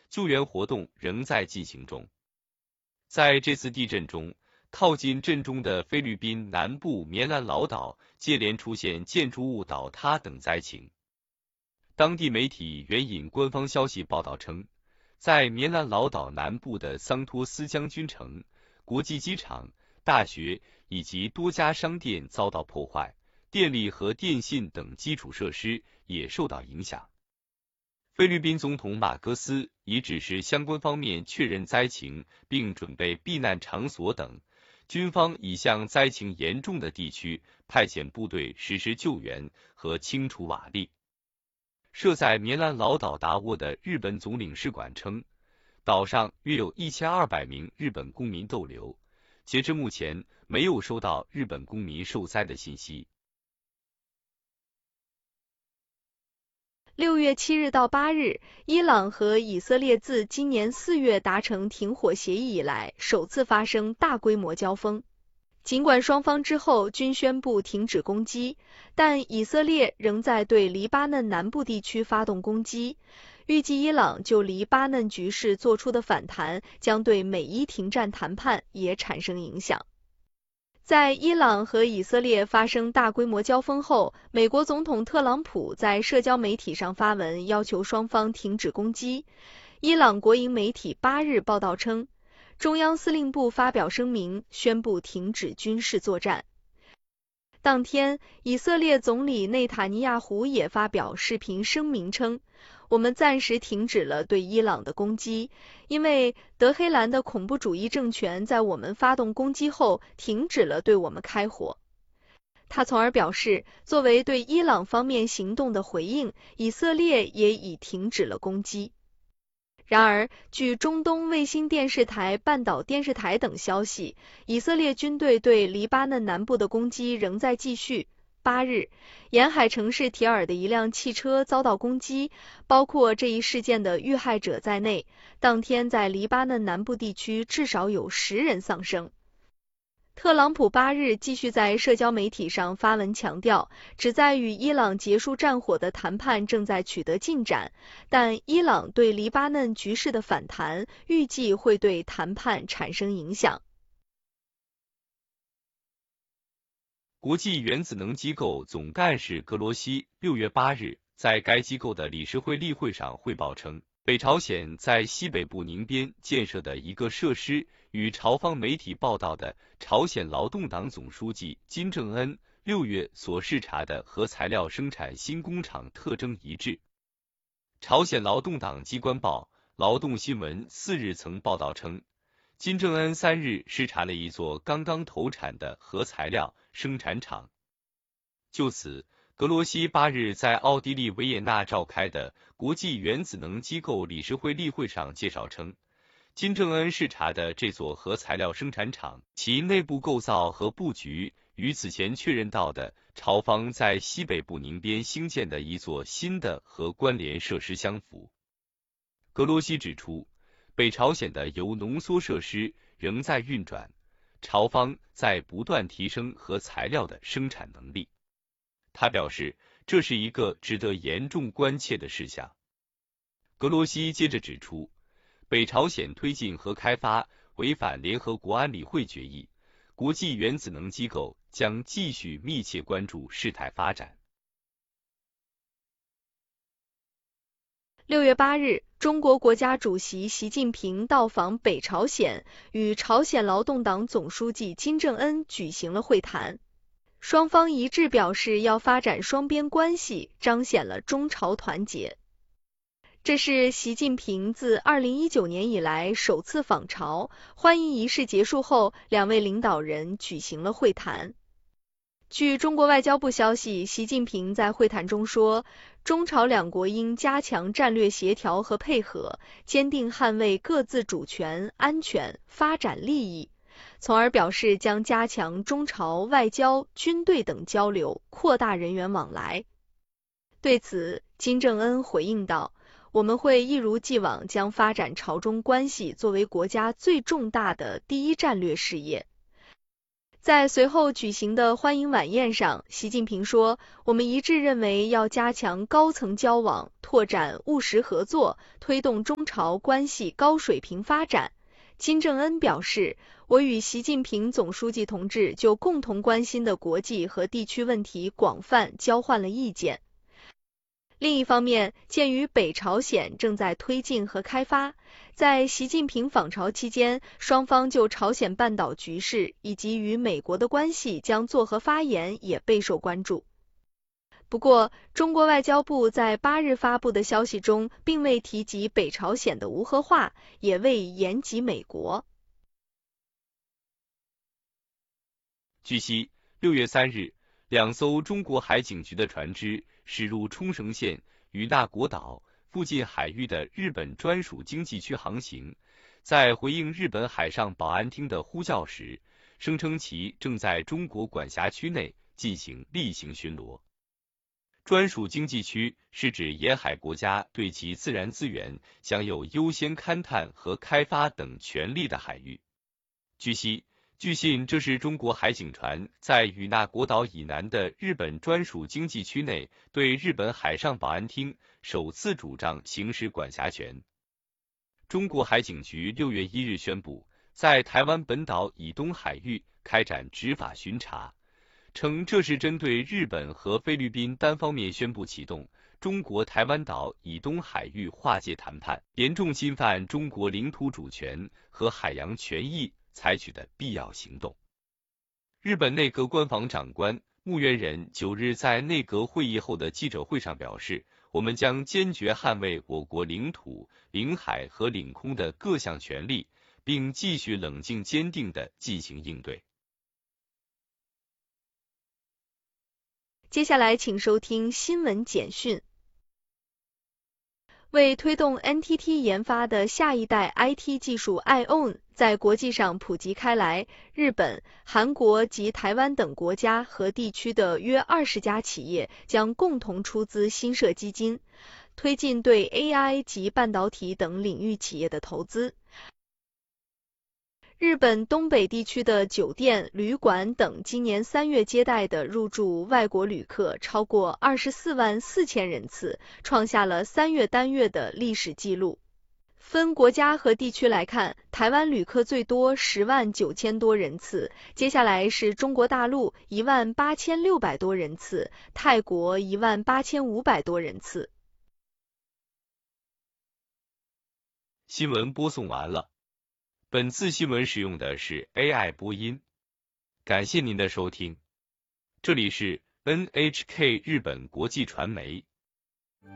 救援活动仍在进行中。在这次地震中，靠近震中的菲律宾南部棉兰老岛接连出现建筑物倒塌等灾情。当地媒体援引官方消息报道称，在棉兰老岛南部的桑托斯将军城、国际机场、大学以及多家商店遭到破坏，电力和电信等基础设施也受到影响。菲律宾总统马戈斯已指示相关方面确认灾情，并准备避难场所等。军方已向灾情严重的地区派遣部队实施救援和清除瓦砾。设在棉兰老岛达沃的日本总领事馆称，岛上约有1200名日本公民逗留，截至目前没有收到日本公民受灾的信息。 6月7日到8日，伊朗和以色列自今年4月达成停火协议以来，首次发生大规模交锋。尽管双方之后均宣布停止攻击，但以色列仍在对黎巴嫩南部地区发动攻击。预计伊朗就黎巴嫩局势做出的反弹，将对美伊停战谈判也产生影响。在伊朗和以色列发生大规模交锋后，美国总统特朗普在社交媒体上发文要求双方停止攻击。伊朗国营媒体8日报道称，中央司令部发表声明宣布停止军事作战。当天，以色列总理内塔尼亚胡也发表视频声明称，我们暂时停止了对伊朗的攻击，因为德黑兰的恐怖主义政权在我们发动攻击后停止了对我们开火。他从而表示，作为对伊朗方面行动的回应，以色列也已停止了攻击。然而，据中东卫星电视台、半岛电视台等消息，以色列军队对黎巴嫩南部的攻击仍在继续。8日，沿海城市提尔的一辆汽车遭到攻击，包括这一事件的遇害者在内。当天在黎巴嫩南部地区至少有10人丧生。特朗普8日继续在社交媒体上发文强调，旨在与伊朗结束战火的谈判正在取得进展，但伊朗对黎巴嫩局势的反弹预计会对谈判产生影响。 国际原子能机构总干事格罗西6月8日在该机构的理事会例会上汇报称，北朝鲜在西北部宁边建设的一个设施与朝方媒体报道的朝鲜劳动党总书记金正恩6月所视察的核材料生产新工厂特征一致。朝鲜劳动党机关报劳动新闻4日曾报道称，金正恩3日视察了一座刚刚投产的核材料生产厂。就此，格罗西8日在奥地利维也纳召开的国际原子能机构理事会例会上介绍称，金正恩视察的这座核材料生产厂，其内部构造和布局与此前确认到的朝方在西北部宁边兴建的一座新的核关联设施相符。格罗西指出，北朝鲜的铀浓缩设施仍在运转，朝方在不断提升核材料的生产能力。他表示，这是一个值得严重关切的事项。格罗西接着指出，北朝鲜推进核开发违反联合国安理会决议，国际原子能机构将继续密切关注事态发展。 6月8日，中国国家主席习近平到访北朝鲜，与朝鲜劳动党总书记金正恩举行了会谈。双方一致表示要发展双边关系，彰显了中朝团结。这是习近平自2019年以来首次访朝，欢迎仪式结束后，两位领导人举行了会谈。据中国外交部消息，习近平在会谈中说，中朝两国应加强战略协调和配合，坚定捍卫各自主权、安全、发展利益，从而表示将加强中朝外交、军队等交流，扩大人员往来。对此，金正恩回应道，我们会一如既往将发展朝中关系作为国家最重大的第一战略事业。 在随后举行的欢迎晚宴上，习近平说，我们一致认为要加强高层交往，拓展务实合作，推动中朝关系高水平发展。金正恩表示，我与习近平总书记同志就共同关心的国际和地区问题广泛交换了意见。另一方面，鉴于北朝鲜正在推进和开发，在习近平访朝期间，双方就朝鲜半岛局势以及与美国的关系将作何发言也备受关注。不过，中国外交部在8日发布的消息中，并未提及北朝鲜的无核化，也未言及美国。 据悉，6月3日，2艘中国海警局的船只驶入冲绳县与那国岛附近海域的日本专属经济区航行，在回应日本海上保安厅的呼叫时，声称其正在中国管辖区内进行例行巡逻。专属经济区是指沿海国家对其自然资源享有优先勘探和开发等权利的海域。据信，这是中国海警船在与那国岛以南的日本专属经济区内对日本海上保安厅首次主张行使管辖权。中国海警局6月1日宣布，在台湾本岛以东海域开展执法巡查，称这是针对日本和菲律宾单方面宣布启动中国台湾岛以东海域划界谈判，严重侵犯中国领土主权和海洋权益采取的必要行动。日本内阁官房长官木原人9日在内阁会议后的记者会上表示，我们将坚决捍卫我国领土、领海和领空的各项权利，并继续冷静坚定地进行应对。 接下来请收听新闻简讯。为推动 NTT 研发的下一代 IT 技术 IOWN 在国际上普及开来，日本、韩国及台湾等国家和地区的约20家企业将共同出资新设基金，推进对 AI 及半导体等领域企业的投资。日本东北地区的酒店、旅馆等今年3月接待的入住外国旅客超过24万4千人次，创下了3月单月的历史记录。分国家和地区来看，台湾旅客最多10万9千多人次，接下来是中国大陆1万8600多人次，泰国1万8500多人次。 新闻播送完了。本次新闻使用的是 AI 播音，感谢您的收听。这里是 NHK 日本国际传媒。